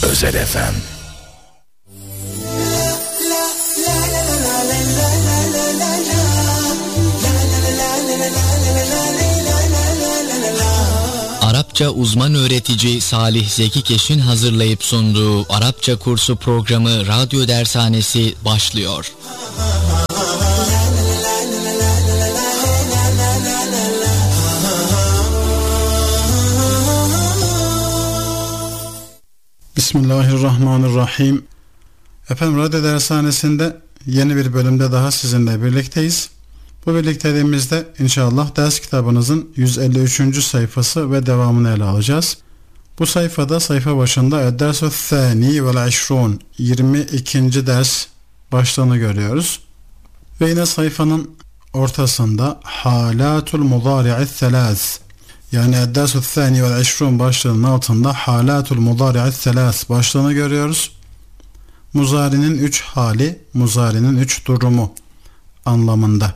Özel FM. Arapça uzman öğretici Salih Zeki Keş'in hazırlayıp sunduğu Arapça kursu programı Radyo Dershanesi başlıyor. Bismillahirrahmanirrahim. Efendim, Radyo Dershanesi'nde yeni bir bölümde daha sizinle birlikteyiz. Bu birlikteliğimizde inşallah ders kitabınızın 153. sayfası ve devamını ele alacağız. Bu sayfada sayfa başında Ed-Dersü Thani vel Eşrun 22. ders başlığını görüyoruz. Ve yine sayfanın ortasında Halatul Mudari'i Thelâs, yani Ed-Dersü Thani vel Eşrun başlığının altında Halatul Mudari'i Thelâs başlığını görüyoruz. Muzari'nin 3 hali, muzari'nin 3 durumu anlamında.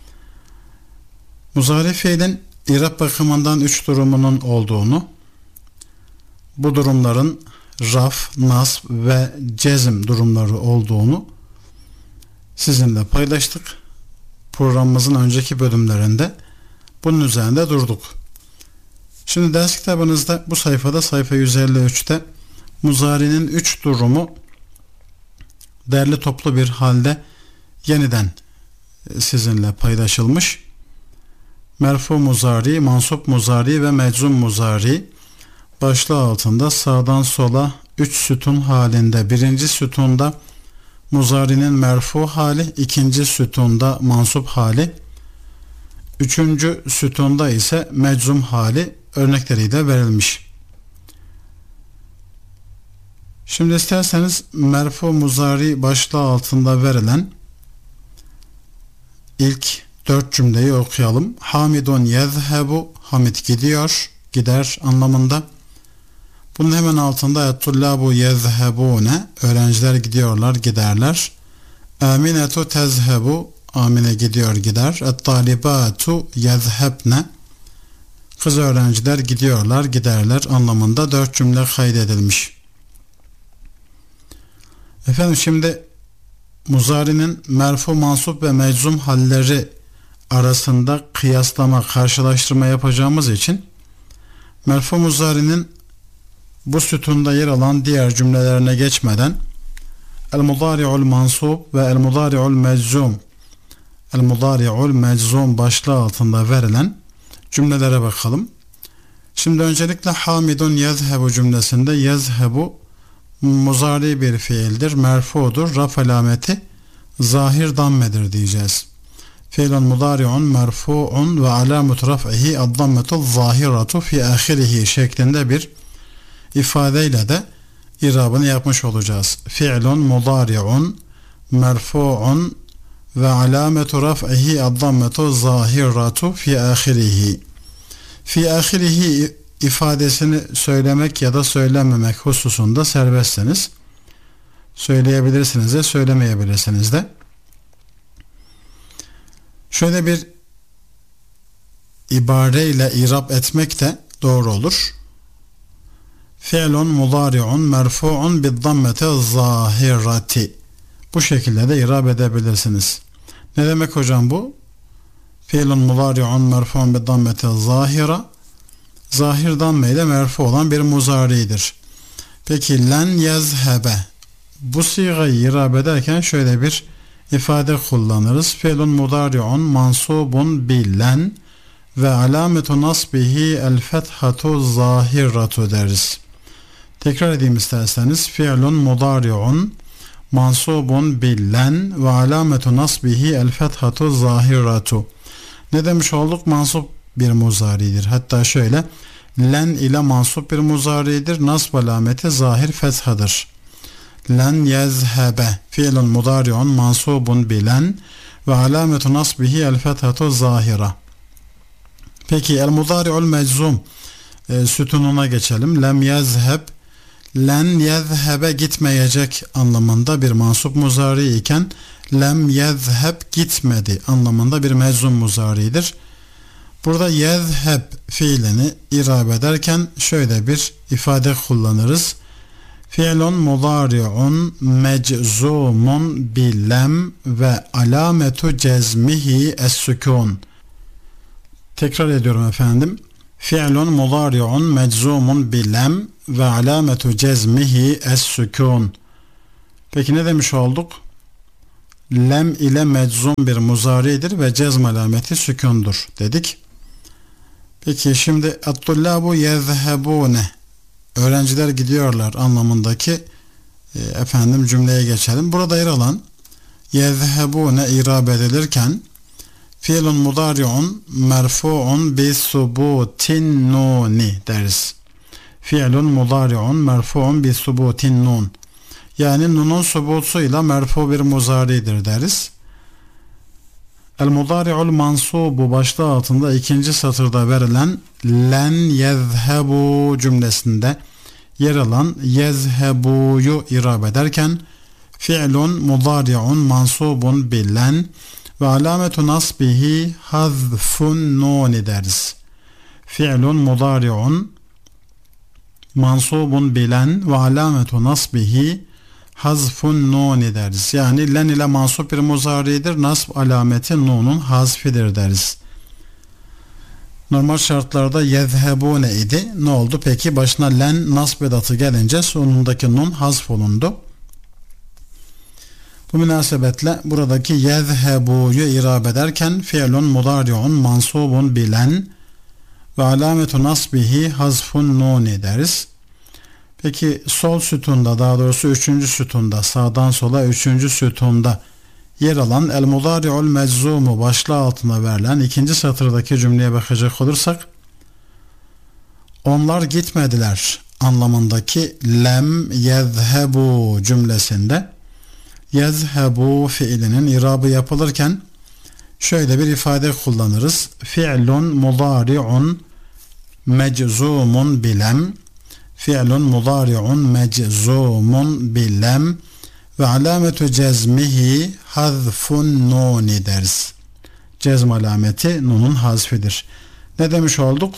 Muzari fiilin İrab bakımından 3 durumunun olduğunu, bu durumların raf, nasb ve cezm durumları olduğunu sizinle paylaştık. Programımızın önceki bölümlerinde bunun üzerinde durduk. Şimdi ders kitabınızda bu sayfada, sayfa 153'te muzari'nin 3 durumu derli toplu bir halde yeniden sizinle paylaşılmış. Merfu muzari, mansup muzari ve meczum muzari başlığı altında sağdan sola 3 sütun halinde, birinci sütunda muzari'nin merfu hali, ikinci sütunda mansup hali, üçüncü sütunda ise meczum hali örnekleriyle verilmiş. Şimdi isterseniz merfu muzari başlığı altında verilen ilk 4 cümleyi okuyalım. Hamidun yezhebu, Hamid gidiyor, gider anlamında. Bunun hemen altında et-tullabu yezhebune, öğrenciler gidiyorlar, giderler. Aminetu tezhebu, Amine gidiyor, gider. Et-talibatu yezhebne, kız öğrenciler gidiyorlar, giderler anlamında 4 cümle kaydedilmiş. Efendim, şimdi muzari'nin merfu, mansup ve meczum halleri arasında kıyaslama, karşılaştırma yapacağımız için merfu muzari'nin bu sütunda yer alan diğer cümlelerine geçmeden el-mudari'ul mansub ve el-mudari'ul meczum, el-mudari'ul meczum başlığı altında verilen cümlelere bakalım. Şimdi öncelikle Hamidun yezhebu cümlesinde yezhebu muzari bir fiildir, merfudur, raf alameti zahir dammedir diyeceğiz. Fiilun mudari'un merfu'un ve alametu raf'ihi ad-dammetu zahiratu fi ahirihi şeklinde bir ifadeyle de irabını yapmış olacağız. Fiilun mudari'un merfu'un ve alametu raf'ihi ad-dammetu zahiratu fi ahirihi. Fi ahirihi ifadesini söylemek ya da söylememek hususunda serbestseniz söyleyebilirsiniz de söylemeyebilirsiniz de. Şöyle bir ibareyle irab etmek de doğru olur. Fi'lun mudari'un merfu'un bid-dammeti zahirati. Bu şekilde de irab edebilirsiniz. Ne demek hocam bu? Fi'lun mudari'un merfu'un bid-dammeti zahira, zahir damme ile merfu olan bir muzari'dir. Peki len yezhebe, bu sigayı irab ederken şöyle bir ifade kullanırız. Fi'lun mudari'un mansubun bilen ve alametu nasbihi el fethatu zahiratu deriz. Tekrar edeyim isterseniz. Fi'lun mudari'un mansubun bilen ve alametu nasbihi el fethatu zahiratu. Ne demiş olduk? Mansup bir muzaridir. Hatta şöyle, len ile mansup bir muzaridir. Nasb alameti zahir fethadır. Len yezhebe fiilun mudari'un mansubun bilen ve alametu nasbihi el fethatu zahira. Peki el mudari'ul meczum sütununa geçelim. Lem yezheb, len yezhebe gitmeyecek anlamında bir mansup muzari iken lem yezheb gitmedi anlamında bir meczum muzaridir. Burada yezheb fiilini irab ederken şöyle bir ifade kullanırız. Fi'lun mudari'un meczumun billem ve alametu cezmihi es-sükun. Tekrar ediyorum efendim. Fi'lun mudari'un meczumun billem ve alametu cezmihi es-sükun. Peki ne demiş olduk? Lem ile meczum bir muzaridir ve cezm alameti sükundur dedik. Peki şimdi et-tullabu yezhebune, öğrenciler gidiyorlar anlamındaki cümleye geçelim. Burada yer alan yezhebune irab edilirken fiilun mudari'un merfu'un bi subutin nuni deriz. Fiilun mudari'un merfu'un bi subutin nun. Yani nunun subutuyla merfu bir muzaridir deriz. El mudari'ul mansubu başlığı altında ikinci satırda verilen len yezhebu cümlesinde yer alan yezhebu'yu irab ederken fi'lun mudari'un mansubun bilen ve alametu nasbihi hazfun nuni deriz. Fi'lun mudari'un mansubun bilen ve alametu nasbihi hazfun nuni deriz. Yani len ile mansup bir muzaridir. Nasb alameti nunun hazfidir deriz. Normal şartlarda yezhebune idi. Ne oldu? Peki başına len nasb edatı gelince sonundaki nun hazf olundu. Bu münasebetle buradaki yezhebu'yu irab ederken fiilun mudari'un mansubun bilen ve alametu nasbihi hazfun nuni deriz. Peki sol sütunda, daha doğrusu 3. sütunda, sağdan sola 3. sütunda yer alan el mudari'ul meczumu başlığı altına verilen ikinci satırdaki cümleye bakacak olursak onlar gitmediler anlamındaki lem yezhebu cümlesinde yezhebu fiilinin irabı yapılırken şöyle bir ifade kullanırız. Fi'lun mudari'un meczumun bilem, fi'lun mudari'un meczumun bilem ve alametu cezmihi hazfun nuni deriz. Cezm alameti nunun hazfidir. Ne demiş olduk?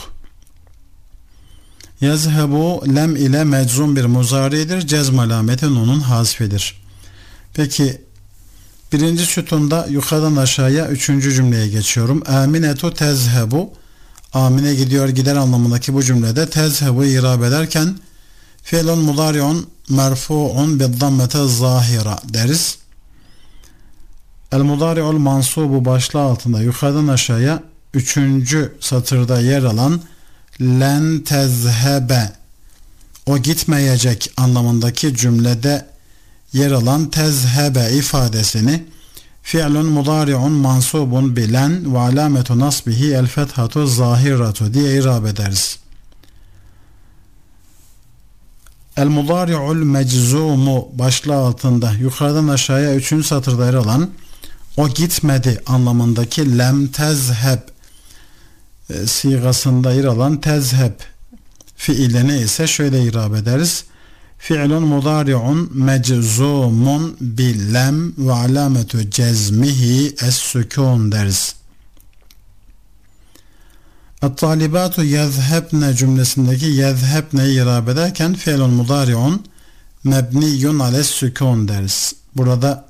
Yazhebu lem ile meczum bir muzaridir. Cezm alameti nunun hazfidir. Peki birinci sütunda yukarıdan aşağıya 3. cümleye geçiyorum. Aminetu tezhebu, Amine gidiyor gider anlamındaki bu cümlede tezhebu irab ederken fiilun mudari'un merfu'un bid-dammeti zahira deriz. El mudari'ul mansubu başlığı altında yukarıdan aşağıya 3. satırda yer alan len tezhebe, o gitmeyecek anlamındaki cümlede yer alan tezhebe ifadesini fi'lun mudari'un mansubun bilen ve alametu nasbihi el fethatu zahiratu diye irab ederiz. El mudari'ul meczumu başlığı altında yukarıdan aşağıya 3. satırda yer alan o gitmedi anlamındaki lem tezheb sigasında yer alan tezheb fiilini ise şöyle irab ederiz. Fi'lun mudari'un meczumun billem ve alametu cezmihi es-sükun deriz. Et-talibatu yezhebne cümlesindeki yezhebne'yi irab ederken fi'lun mudari'un mebniyun ales-sükun deriz. Burada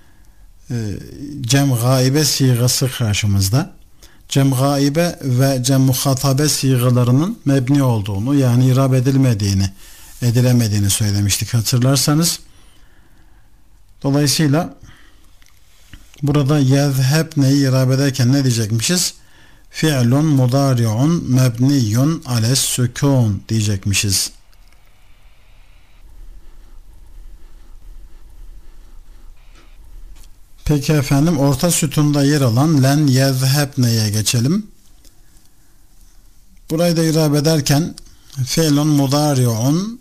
cem gaibe sigası karşımızda. Cem gaibe ve cem muhatabe sigalarının mebni olduğunu, yani irab edilemediğini söylemiştik hatırlarsanız. Dolayısıyla burada yezhebne'yi irab ederken ne diyecekmişiz? Fi'lun mudari'un mebniyun ales-sükun diyecekmişiz. Peki efendim, orta sütunda yer alan len yezhebne'ye geçelim. Burayı da irab ederken fi'lun mudari'un,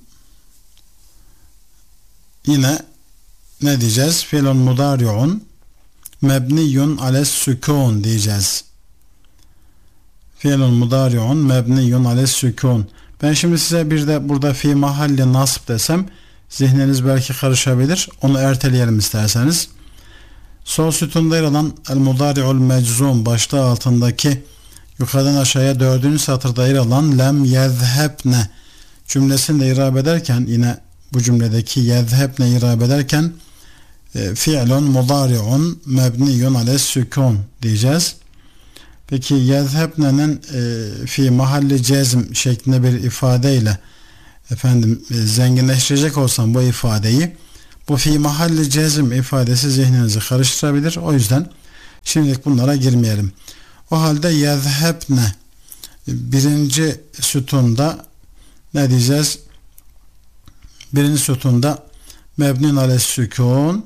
yine ne diyeceğiz? Fi'lun mudari'un mebniyun ales-sükun diyeceğiz. Fi'lun mudari'un mebniyun ales-sükun. Ben şimdi size bir de burada fi mahalli nasb desem zihniniz belki karışabilir. Onu erteleyelim isterseniz. Sol sütunda yer alan el mudari'ul meczum başlığı altındaki yukarıdan aşağıya 4. satırda yer alan lem yezhebne cümlesini de irab ederken yine bu cümledeki yezhebne irab ederken fi'lun mudari'un mebniyun ales sükun diyeceğiz. Peki yezhebne'nin fi mahalli cezm şeklinde bir ifadeyle zenginleştirecek olsam bu ifadeyi, bu fi mahalli cezm ifadesi zihninizi karıştırabilir. O yüzden şimdilik bunlara girmeyelim. O halde yezhebne birinci sütunda ne diyeceğiz? Birinci sütunda mebnun ales sükun,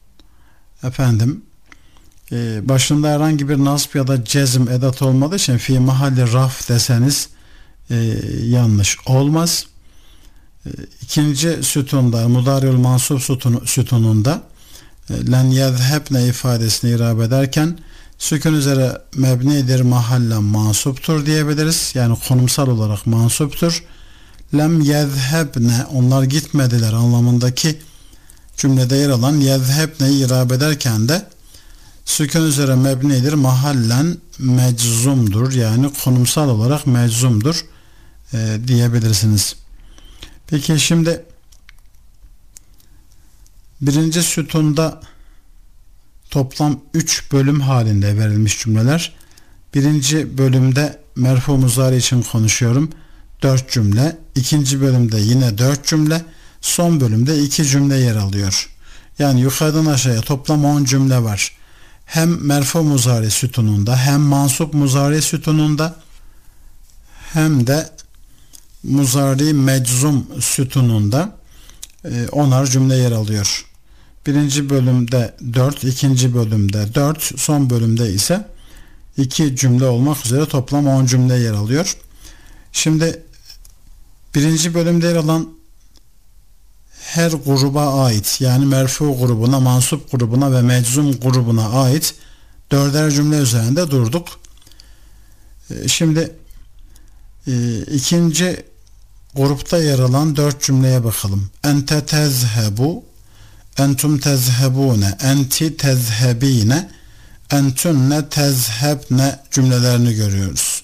başında herhangi bir nasb ya da cezm edat olmadığı için fi mahalli raf deseniz yanlış olmaz. İkinci sütunda mudari'ül mansub sütununda len yezhebne ifadesini irab ederken sükun üzere mebnidir, mahallen mansuptur diyebiliriz. Yani konumsal olarak mansuptur. Lem yezhebne, onlar gitmediler anlamındaki cümlede yer alan yezhebne'yi irab ederken de sükun üzere mebnidir, mahallen meczumdur. Yani konumsal olarak meczumdur diyebilirsiniz. Peki şimdi birinci sütunda toplam 3 bölüm halinde verilmiş cümleler. Birinci bölümde merfu muzari için konuşuyorum, 4 cümle. İkinci bölümde yine 4 cümle. Son bölümde 2 cümle yer alıyor. Yani yukarıdan aşağıya toplam 10 cümle var. Hem merfu muzari sütununda, hem mansup muzari sütununda, hem de muzari meczum sütununda 10'ar cümle yer alıyor. Birinci bölümde 4, ikinci bölümde 4, son bölümde ise 2 cümle olmak üzere toplam 10 cümle yer alıyor. Şimdi birinci bölümde yer alan her gruba ait, yani merfu grubuna, mansup grubuna ve meczum grubuna ait 4'er cümle üzerinde durduk. Şimdi ikinci grupta yer alan 4 cümleye bakalım. Ente tezhebu, entum tezhebune, enti tezhebine, entünne tezhebne cümlelerini görüyoruz.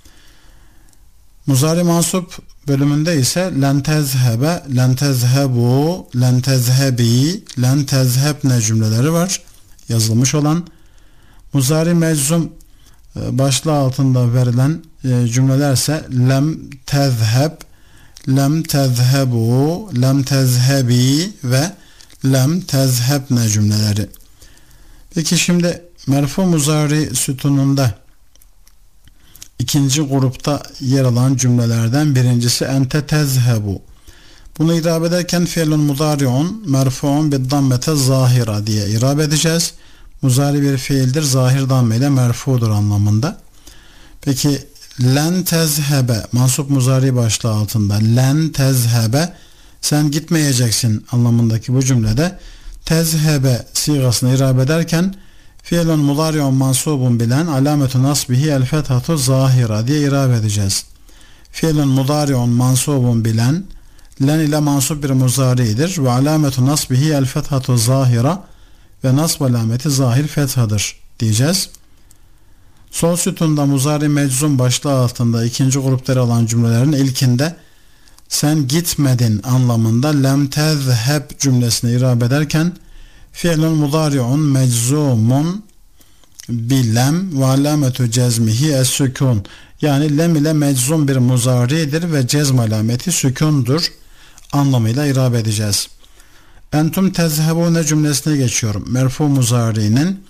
Muzari mansup bölümünde ise len tezhebe, len tezhebu, len tezhebi, len tezhebne cümleleri var yazılmış olan. Muzari meczum başlığı altında verilen cümleler ise lem tezheb, lem tezhebu, lem tezhebi ve lem tezhebne cümleleri. Peki şimdi merfu muzari sütununda ikinci grupta yer alan cümlelerden birincisi ente tezhebu. Bunu irab ederken fiilun mudari'un merfu'un bid dammete zahira diye irab edeceğiz. Muzari bir fiildir, zahir damme ile merfudur anlamında. Peki len tezhebe mansup muzari başlığı altında len tezhebe, sen gitmeyeceksin anlamındaki bu cümlede tezhebe sigasını irab ederken fiilun mudari'un mansubun bilen alametu nasbihi el fethatu zahira diye irab edeceğiz. Fiilun mudari'un mansubun bilen len ile mansup bir muzari'dir ve alametu nasbihi el fethatu zahira ve nasb alameti zahir fethadır diyeceğiz. Sol sütunda muzari meczum başlığı altında ikinci grupta yer alan cümlelerin ilkinde sen gitmedin anlamında lem tezheb cümlesini irab ederken fiilun mudari'un meczumun bilem ve alametu cezmihi es-sükun, yani lem ile meczum bir muzari'dir ve cezm alameti sükundur anlamıyla irab edeceğiz. Entum tezhebune cümlesine geçiyorum. Merfu muzari'nin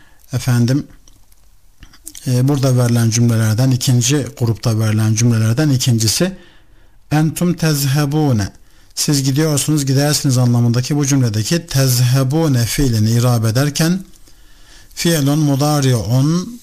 burada verilen cümlelerden, ikinci grupta verilen cümlelerden ikincisi entum tezhebune, siz gidiyorsunuz, gidersiniz anlamındaki bu cümledeki tezhebune fiilini irab ederken fiilun mudari'un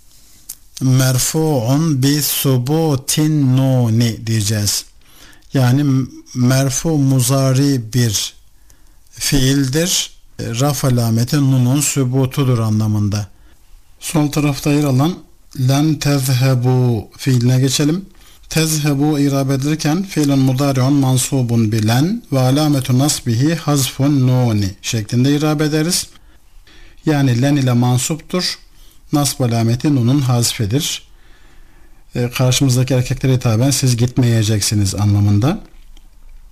merfu'un bi subutin nuni diyeceğiz. Yani merfu muzari bir fiildir. Raf alameti nunun sübutudur anlamında. Sol tarafta yer alan len tezhebu fiiline geçelim. Tezhebu irab edilirken fiilun mudari'un mansubun bilen ve alametu nasbihi hazfun nuni şeklinde irab ederiz. Yani len ile mansuptur. Nasb alameti nunun hazfidir. Karşımızdaki erkeklere hitaben siz gitmeyeceksiniz anlamında.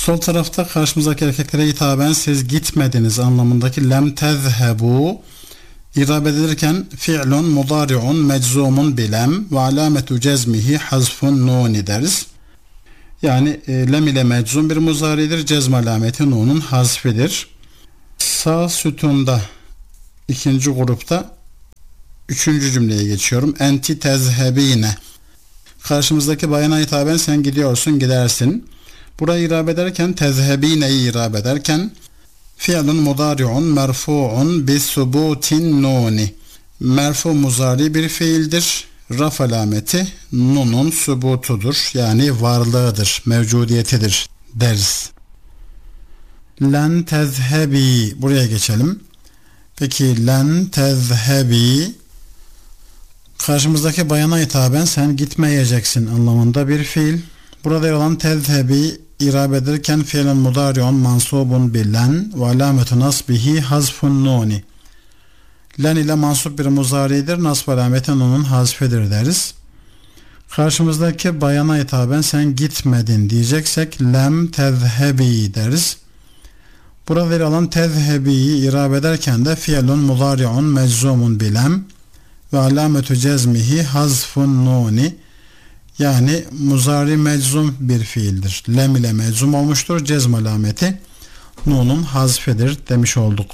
Sol tarafta karşımızdaki erkeklere hitaben siz gitmediniz anlamındaki lem tezhebu İrab edilirken fi'lun mudari'un meczumun bilem ve alametu cezmihi hazfun nuni deriz. Yani lem ile meczum bir muzaridir. Cezm alameti nunun hazfidir. Sağ sütunda ikinci grupta üçüncü cümleye geçiyorum. Enti tezhebine. Karşımızdaki bayana hitaben sen gidiyorsun, gidersin. Burayı irab ederken tezhebine'yi irab ederken fi'lun mudari'un merfu'un bi subutin nuni. Merfu muzari bir fiildir. Raf alameti nunun subutudur. Yani varlığıdır, mevcudiyetidir deriz. Len tezhebi. Buraya geçelim. Peki len tezhebi karşımızdaki bayana hitaben sen gitmeyeceksin anlamında bir fiil. Burada yer alan tezhebi irab ederken fiilin mudari'un mansubun bi len ve alametu nasbihi hazfun nuni. Len ile mansup bir muzaridir. Nasb alameti nunun hazfidir deriz. Karşımızdaki bayana hitaben sen gitmedin diyeceksek lem tezhebi deriz. Burada yer alan tezhebi'yi irab ederken de fiilun mudari'un meczumun bi lem ve alametu cezmihi hazfun nuni. Yani muzari meczum bir fiildir. Lem ile meczum olmuştur. Cezm alameti nunun hazfidir demiş olduk.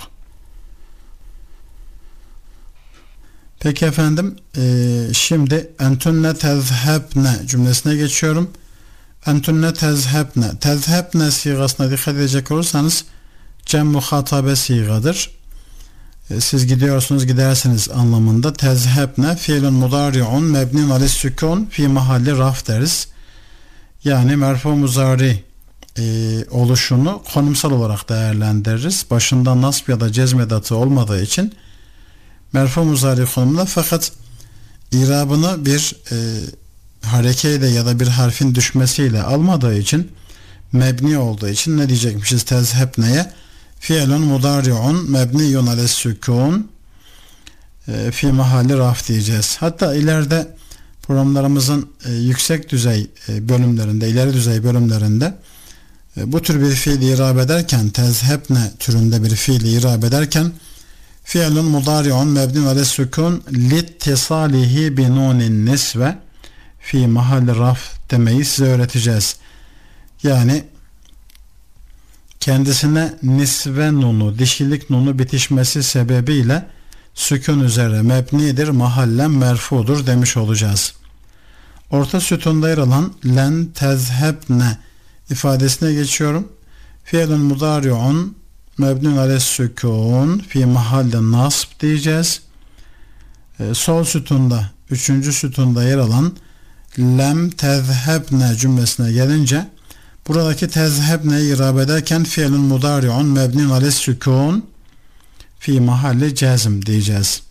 Peki efendim şimdi entünne tezhebne cümlesine geçiyorum. Entünne tezhebne. Tezhebne sigasına dikkat edecek olursanız cem muhatabe sigadır. Siz gidiyorsunuz, gidersiniz anlamında. Tezhebne fiilun mudari'un mebnin alis sükun fi mahalli raf deriz. Yani merfu muzari oluşunu konumsal olarak değerlendiririz. Başında nasb ya da cezm edatı olmadığı için merfu muzari konumunda, fakat irabını bir harekeyle ya da bir harfin düşmesiyle almadığı için, mebni olduğu için ne diyecekmişiz tezhebneye? Fiilun mudari'un mebniyun alis sükun fi mahalli raf diyeceğiz. Hatta ileride programlarımızın yüksek düzey bölümlerinde, ileri düzey bölümlerinde bu tür bir fiili irab ederken, tezhebne türünde bir fiili irab ederken fiilun mudari'un mebniyun alis sükun littisalihi bi nunin nisve fi mahalli raf demeyi size öğreteceğiz. Yani kendisine nisve nunu, dişilik nunu bitişmesi sebebiyle sükun üzere mebnidir, mahallen merfudur demiş olacağız. Orta sütunda yer alan len tezhebne ifadesine geçiyorum. Fiilun mudari'un mebnun alis sükun fi mahallen nasb diyeceğiz. Sol sütunda, üçüncü sütunda yer alan lem tezhebne cümlesine gelince buradaki tezhebne'yi irab ederken fiilun mudari'un mebnin alis sükun fi mahalli cezm diyeceğiz.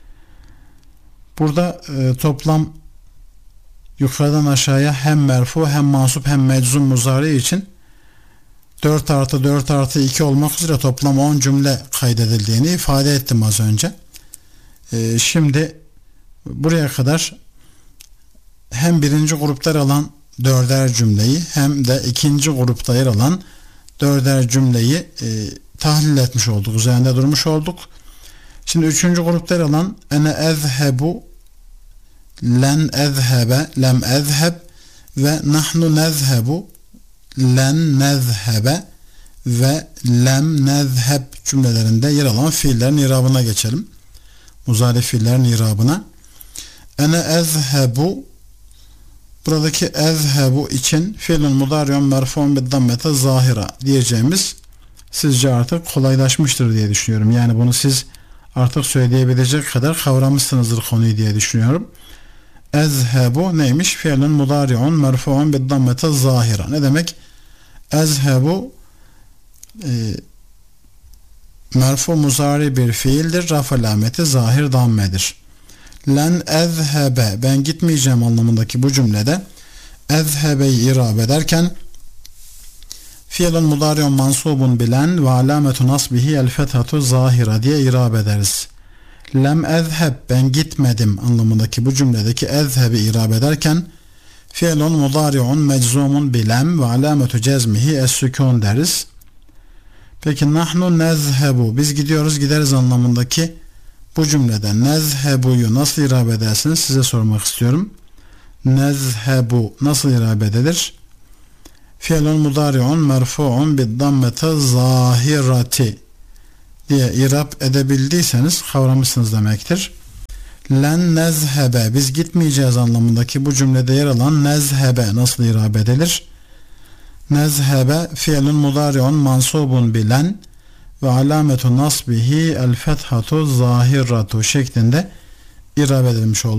Burada toplam yukarıdan aşağıya hem merfu hem mansup hem meczum muzari için 4 artı 4 artı 2 olmak üzere toplam 10 cümle kaydedildiğini ifade ettim az önce. Şimdi buraya kadar hem birinci grupta yer alan 4'er cümleyi hem de ikinci grupta yer alan 4'er cümleyi tahlil etmiş olduk. Üzerinde durmuş olduk. Şimdi üçüncü grupta yer alan ene ezhebu, len ezhebe, lem ezheb ve nahnu nezhebu, len nezhebe ve lem nezheb cümlelerinde yer alan fiillerin irabına geçelim. Muzari fiillerin irabına. Ene ezhebu, buradaki ezhebu için fiilun mudari'un merfu'un bid-dammete zahira diyeceğimiz sizce artık kolaylaşmıştır diye düşünüyorum. Yani bunu siz artık söyleyebilecek kadar kavramışsınızdır konuyu diye düşünüyorum. Ezhebu neymiş? Fiilun mudari'un merfu'un bid-dammete zahira. Ne demek? Ezhebu merfu muzari bir fiildir. Raf alameti zahir dammedir. Len ezhebe, ben gitmeyeceğim anlamındaki bu cümlede ezhebe'yi irab ederken fiilun mudari'un mansubun bilen ve alametu nasbihi el fethatu zahira diye irab ederiz. Lem ezheb, ben gitmedim anlamındaki bu cümledeki ezhebi irab ederken Fiilun mudari'un meczumun bilem ve alametu cezmihi es-sükun deriz. Peki nahnu nezhebu, biz gidiyoruz gideriz anlamındaki bu cümlede nezhebu'yu nasıl irabe edersiniz size sormak istiyorum. Nezhebu nasıl irabe edilir? Fiilun mudari'un merfu'un bid-dammeti zahirati diye irab edebildiyseniz kavramışsınız demektir. Len nezhebe, biz gitmeyeceğiz anlamındaki bu cümlede yer alan nezhebe nasıl irabe edilir? Nezhebe fiilun mudari'un mansubun bilen ve alametu nasbihi el fethatu zahiratu şeklinde irabe edilmiş oldu.